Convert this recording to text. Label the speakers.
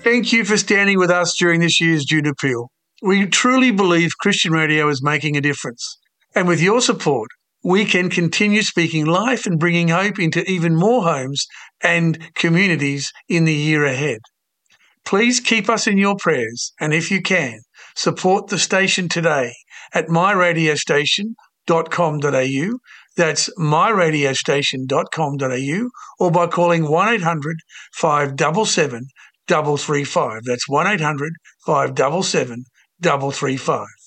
Speaker 1: Thank you for standing with us during this year's June Appeal. We truly believe Christian radio is making a difference. And with your support, we can continue speaking life and bringing hope into even more homes and communities in the year ahead. Please keep us in your prayers, and if you can, support the station today at myradiostation.com.au. That's myradiostation.com.au, or by calling 1800 577 335. That's 1800 577 335.